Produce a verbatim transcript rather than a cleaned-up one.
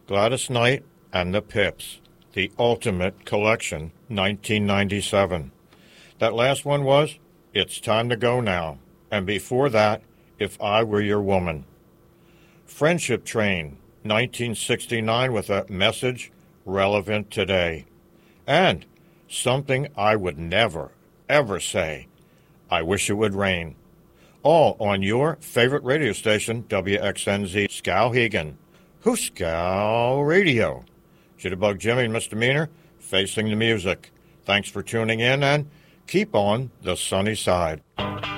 Gladys Knight and the Pips, The Ultimate Collection, nineteen ninety-seven. That last one was It's Time to Go Now, and before that, If I Were Your Woman. Friendship Train, nineteen sixty-nine, with a message relevant today. And Something I Would Never, Ever Say, I Wish It Would Rain. All on your favorite radio station, W X N Z Skowhegan. Hooskow Radio. Jitterbug Jimmy and Mister Meaner, facing the music. Thanks for tuning in, and keep on the sunny side.